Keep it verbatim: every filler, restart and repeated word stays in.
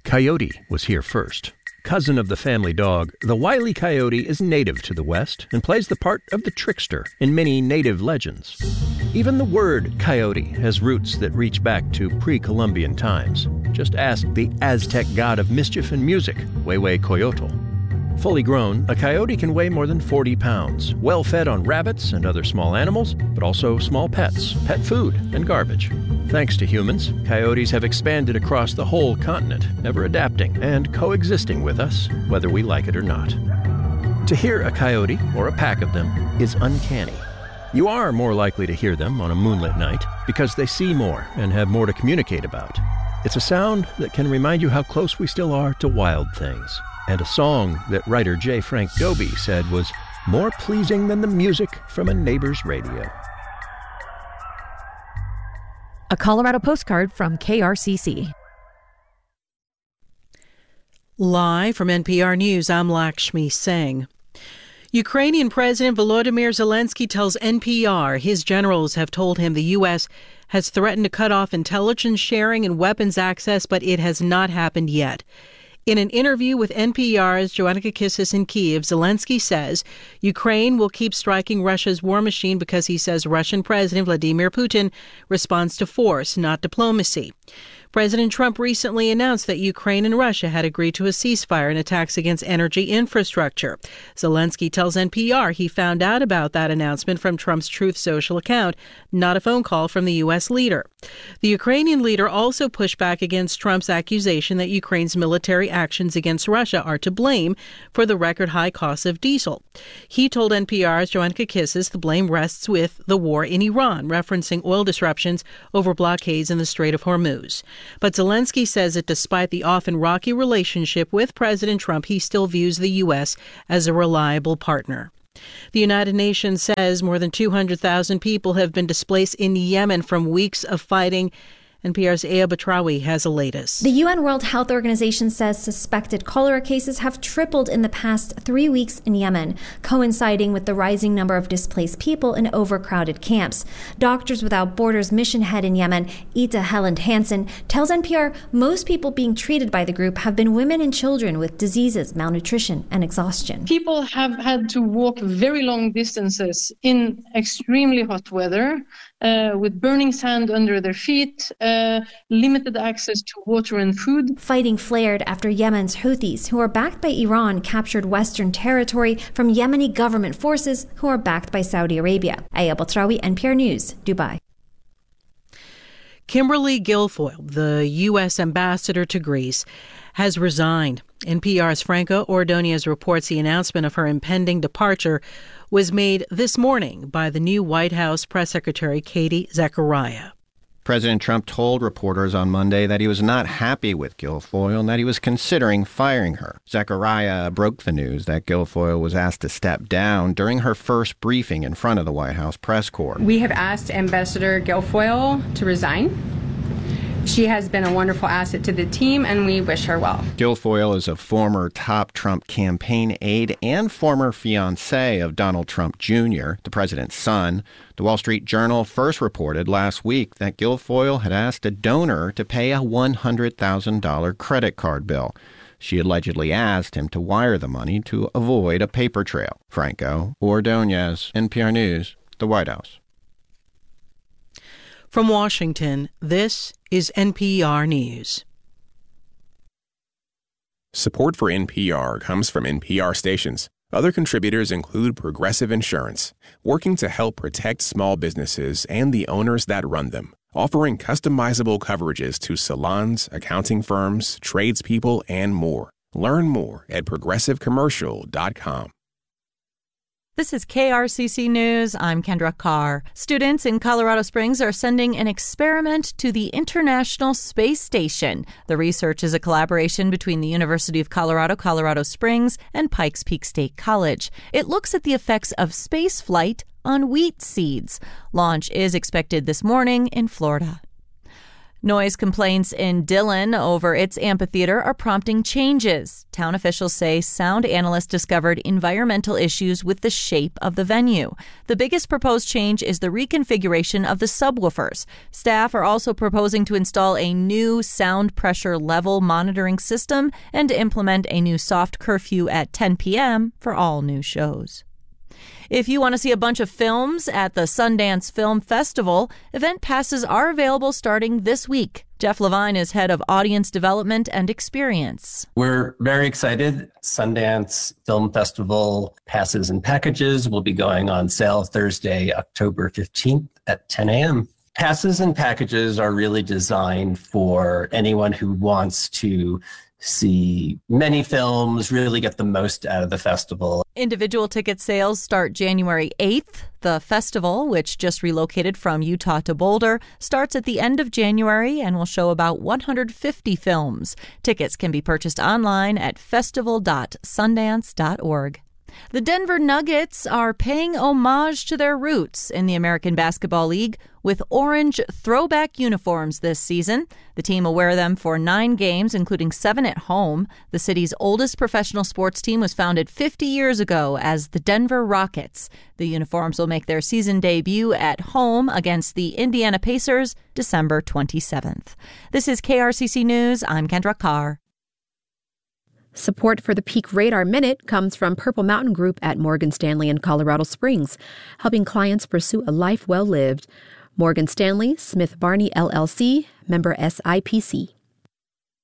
Coyote was here first. Cousin of the family dog, the wily coyote is native to the West and plays the part of the trickster in many native legends. Even the word coyote has roots that reach back to pre-Columbian times. Just ask the Aztec god of mischief and music, Huehuecoyotl. Fully grown, a coyote can weigh more than forty pounds, well fed on rabbits and other small animals, but also small pets, pet food, and garbage. Thanks to humans, coyotes have expanded across the whole continent, ever adapting and coexisting with us, whether we like it or not. To hear a coyote, or a pack of them, is uncanny. You are more likely to hear them on a moonlit night because they see more and have more to communicate about. It's a sound that can remind you how close we still are to wild things. And a song that writer J. Frank Dobie said was more pleasing than the music from a neighbor's radio. A Colorado postcard from K R C C. Live from N P R News, I'm Lakshmi Singh. Ukrainian President Volodymyr Zelensky tells N P R his generals have told him the U S has threatened to cut off intelligence sharing and weapons access, but it has not happened yet. In an interview with N P R's Joanna Kakissis in Kyiv, Zelensky says Ukraine will keep striking Russia's war machine because he says Russian President Vladimir Putin responds to force, not diplomacy. President Trump recently announced that Ukraine and Russia had agreed to a ceasefire in attacks against energy infrastructure. Zelensky tells N P R he found out about that announcement from Trump's Truth Social account, not a phone call from the U S leader. The Ukrainian leader also pushed back against Trump's accusation that Ukraine's military actions against Russia are to blame for the record-high costs of diesel. He told N P R's Joanna Kakissis the blame rests with the war in Iran, referencing oil disruptions over blockades in the Strait of Hormuz. But Zelensky says that despite the often rocky relationship with President Trump, he still views the U S as a reliable partner. The United Nations says more than two hundred thousand people have been displaced in Yemen from weeks of fighting. N P R's Aya Batrawi has the latest. The U N World Health Organization says suspected cholera cases have tripled in the past three weeks in Yemen, coinciding with the rising number of displaced people in overcrowded camps. Doctors Without Borders mission head in Yemen, Ita Helen Hansen, tells N P R most people being treated by the group have been women and children with diseases, malnutrition, and exhaustion. People have had to walk very long distances in extremely hot weather, uh, with burning sand under their feet, uh, limited access to water and food. Fighting flared after Yemen's Houthis, who are backed by Iran, captured Western territory from Yemeni government forces who are backed by Saudi Arabia. Aya Batrawi, N P R News, Dubai. Kimberly Guilfoyle, the U S ambassador to Greece, has resigned. N P R's Franco Ordonez reports the announcement of her impending departure was made this morning by the new White House press secretary, Katie Zachariah. President Trump told reporters on Monday that he was not happy with Guilfoyle and that he was considering firing her. Zachariah broke the news that Guilfoyle was asked to step down during her first briefing in front of the White House press corps. We have asked Ambassador Guilfoyle to resign. She has been a wonderful asset to the team, and we wish her well. Guilfoyle is a former top Trump campaign aide and former fiancé of Donald Trump Junior, the president's son. The Wall Street Journal first reported last week that Guilfoyle had asked a donor to pay a one hundred thousand dollars credit card bill. She allegedly asked him to wire the money to avoid a paper trail. Franco Ordonez, N P R News, the White House. From Washington, this is N P R News. Support for N P R comes from N P R stations. Other contributors include Progressive Insurance, working to help protect small businesses and the owners that run them, offering customizable coverages to salons, accounting firms, tradespeople, and more. Learn more at progressive commercial dot com. This is K R C C News. I'm Kendra Carr. Students in Colorado Springs are sending an experiment to the International Space Station. The research is a collaboration between the University of Colorado, Colorado Springs, and Pikes Peak State College. It looks at the effects of space flight on wheat seeds. Launch is expected this morning in Florida. Noise complaints in Dillon over its amphitheater are prompting changes. Town officials say sound analysts discovered environmental issues with the shape of the venue. The biggest proposed change is the reconfiguration of the subwoofers. Staff are also proposing to install a new sound pressure level monitoring system and to implement a new soft curfew at ten p.m. for all new shows. If you want to see a bunch of films at the Sundance Film Festival, event passes are available starting this week. Jeff Levine is head of audience development and experience. We're very excited. Sundance Film Festival passes and packages will be going on sale Thursday, October fifteenth at ten a.m. Passes and packages are really designed for anyone who wants to see many films, really get the most out of the festival. Individual ticket sales start January eighth. The festival, which just relocated from Utah to Boulder, starts at the end of January and will show about one hundred fifty films. Tickets can be purchased online at festival dot sundance dot org. The Denver Nuggets are paying homage to their roots in the American Basketball League with orange throwback uniforms this season. The team will wear them for nine games, including seven at home. The city's oldest professional sports team was founded fifty years ago as the Denver Rockets. The uniforms will make their season debut at home against the Indiana Pacers December twenty-seventh. This is K R C C News. I'm Kendra Carr. Support for the Peak Radar Minute comes from Purple Mountain Group at Morgan Stanley in Colorado Springs, helping clients pursue a life well lived. Morgan Stanley, Smith Barney, L L C, member S I P C.